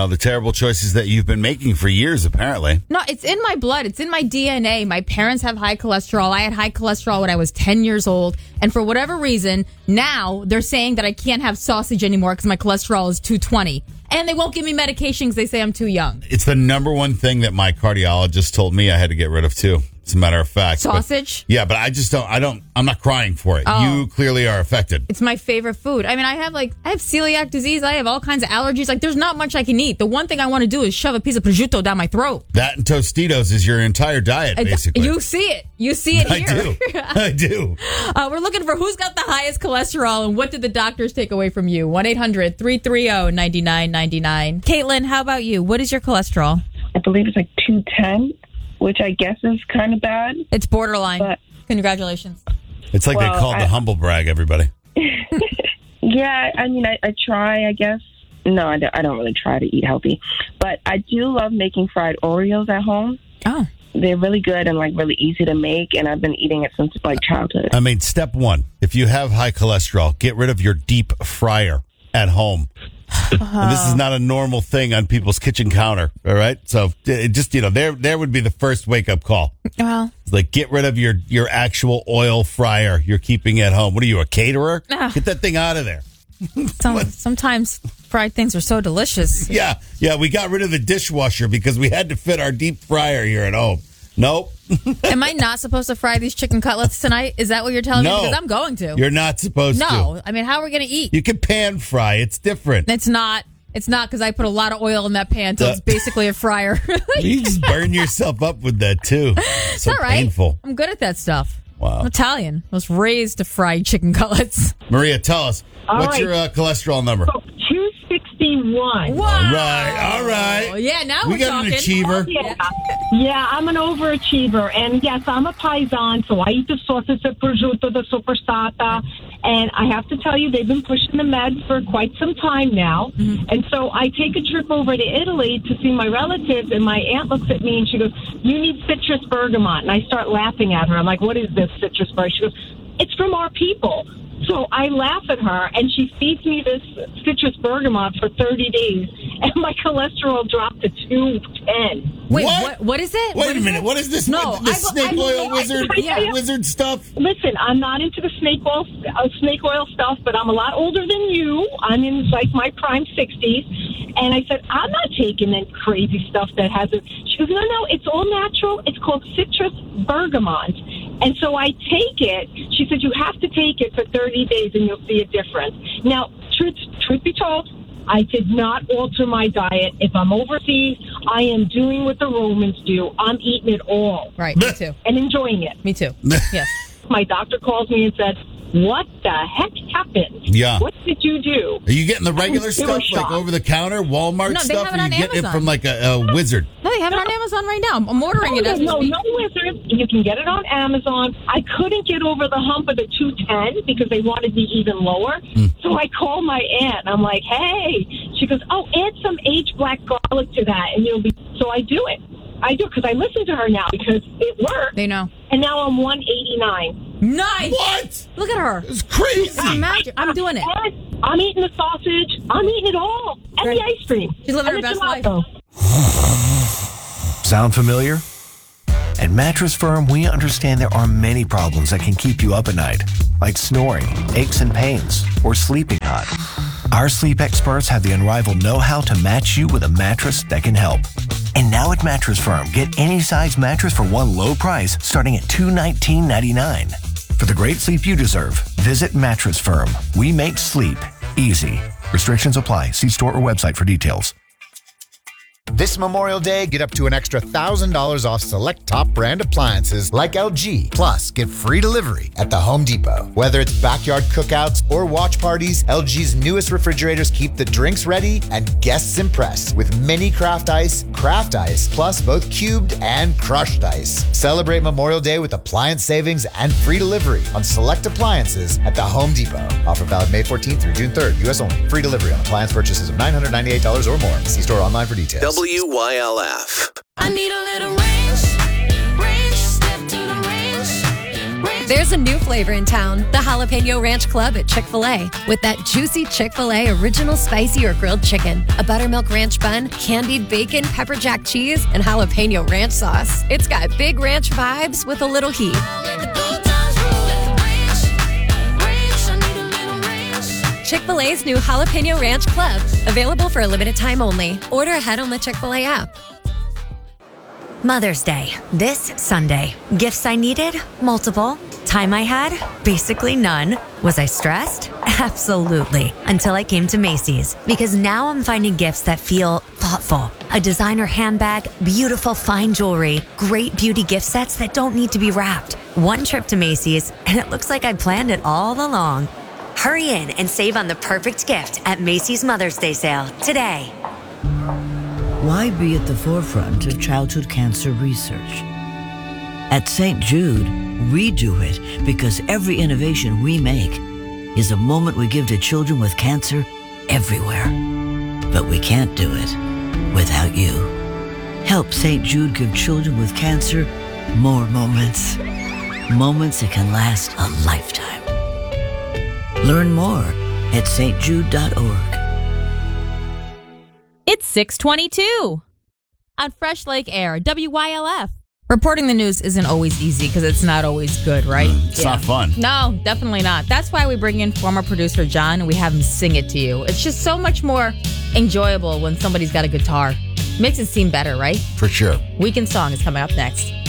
the terrible choices that you've been making for years, apparently. No, it's in my blood. It's in my DNA. My parents have high cholesterol. I had high cholesterol when I was 10 years old. And for whatever reason, now they're saying that I can't have sausage anymore because my cholesterol is 220. And they won't give me medication because they say I'm too young. It's the number one thing that my cardiologist told me I had to get rid of, too. As a matter of fact. Sausage? But I just I'm not crying for it. Oh. You clearly are affected. It's my favorite food. I mean, I have celiac disease. I have all kinds of allergies. Like, there's not much I can eat. The one thing I want to do is shove a piece of prosciutto down my throat. That and Tostitos is your entire diet, basically. You see it. You see it here. I do. We're looking for who's got the highest cholesterol and what did the doctors take away from you. 1-800-330-9999. Caitlin, how about you? What is your cholesterol? I believe it's like 210, which I guess is kind of bad. It's borderline. But, It's congratulations. like they call it the humble brag, everybody. Yeah, I mean, I try, I guess. No, I don't really try to eat healthy. But I do love making fried Oreos at home. Oh. They're really good and, really easy to make, and I've been eating it since, childhood. I mean, step one, if you have high cholesterol, get rid of your deep fryer at home. And this is not a normal thing on people's kitchen counter, all right? So it just, there would be the first wake-up call. Well. It's like, get rid of your actual oil fryer you're keeping at home. What are you, a caterer? Get that thing out of there. Sometimes fried things are so delicious. Yeah, we got rid of the dishwasher because we had to fit our deep fryer here at home. Nope. Am I not supposed to fry these chicken cutlets tonight? Is that what you're telling me? No. Because I'm going to. You're not supposed to. No. I mean, how are we going to eat? You can pan fry. It's different. It's not because I put a lot of oil in that pan, so it's basically a fryer. You just burn yourself up with that, too. It's all right. Painful. I'm good at that stuff. Wow. I'm Italian. I was raised to fry chicken cutlets. Maria, tell us, what's your cholesterol number? 261. Wow. All right. Yeah, now we we're got talking. an achiever. Yeah, I'm an overachiever. And yes, I'm a paisan, so I eat the sausage, the prosciutto, the superstata. And I have to tell you, they've been pushing the meds for quite some time now. Mm-hmm. And so I take a trip over to Italy to see my relatives, and my aunt looks at me and she goes, "You need citrus bergamot." And I start laughing at her. I'm like, "What is this citrus bergamot?" She goes, "It's from our people." So I laugh at her, and she feeds me this citrus bergamot for 30 days, and my cholesterol dropped to 210. Wait, what is it? Wait a minute. What is this? No, the snake oil wizard stuff? Listen, I'm not into the snake oil stuff, but I'm a lot older than you. I'm in my prime 60s. And I said, I'm not taking that crazy stuff that has it. She goes, no, it's all natural. It's called citrus bergamot. And so I take it. She said, you have to take it for 30 days and you'll see a difference. Now, truth be told, I did not alter my diet. If I'm overseas, I am doing what the Romans do. I'm eating it all. Right, me too. And enjoying it. Me too. Yes. My doctor calls me and said, what the heck happened? Yeah. What did you do? Are you getting the regular stuff, like over-the-counter, Walmart they stuff? have it Or on you get it Amazon. from like a wizard? No, they have it on Amazon right now. I'm ordering it as we speak. No wizard. You can get it on Amazon. I couldn't get over the hump of the 210 because they wanted me even lower. So I called my aunt. I'm like, hey. She goes, oh, add some aged black garlic to that, and you'll be. So I do it. I do because I listen to her now because it worked. They know. And now I'm 189. Nice. What? Look at her. It's crazy. It's magic. I'm doing it. And I'm eating the sausage. I'm eating it all. And Great. the ice cream. She's living and her the best gelato. Sound familiar? At Mattress Firm, we understand there are many problems that can keep you up at night, like snoring, aches and pains, or sleeping hot. Our sleep experts have the unrivaled know-how to match you with a mattress that can help. And now at Mattress Firm, get any size mattress for one low price starting at $219.99. For the great sleep you deserve, visit Mattress Firm. We make sleep easy. Restrictions apply. See store or website for details. This Memorial Day, get up to an extra $1,000 off select top brand appliances like LG. Plus, get free delivery at the Home Depot. Whether it's backyard cookouts or watch parties, LG's newest refrigerators keep the drinks ready and guests impressed with mini craft ice, plus both cubed and crushed ice. Celebrate Memorial Day with appliance savings and free delivery on select appliances at the Home Depot. Offer valid May 14th through June 3rd, U.S. only. Free delivery on appliance purchases of $998 or more. See store online for details. WYLF. I need a little range, step to the range, There's a new flavor in town, the Jalapeno Ranch Club at Chick-fil-A. With that juicy Chick-fil-A original spicy or grilled chicken, a buttermilk ranch bun, candied bacon, pepper jack cheese, and jalapeno ranch sauce. It's got big ranch vibes with a little heat. Chick-fil-A's new Jalapeno Ranch Club. Available for a limited time only. Order ahead on the Chick-fil-A app. Mother's Day, this Sunday. Gifts I needed? Multiple. Time I had? Basically none. Was I stressed? Absolutely. Until I came to Macy's. Because now I'm finding gifts that feel thoughtful. A designer handbag, beautiful fine jewelry, great beauty gift sets that don't need to be wrapped. One trip to Macy's, and it looks like I planned it all along. Hurry in and save on the perfect gift at Macy's Mother's Day sale today. Why be at the forefront of childhood cancer research? At St. Jude, we do it because every innovation we make is a moment we give to children with cancer everywhere. But we can't do it without you. Help St. Jude give children with cancer more moments. Moments that can last a lifetime. Learn more at stjude.org. It's 6:22 on Fresh Lake Air, WYLF. Reporting the news isn't always easy because it's not always good, right? It's not fun. No, definitely not. That's why we bring in former producer John and we have him sing it to you. It's just so much more enjoyable when somebody's got a guitar. Makes it seem better, right? For sure. Weekend Song is coming up next.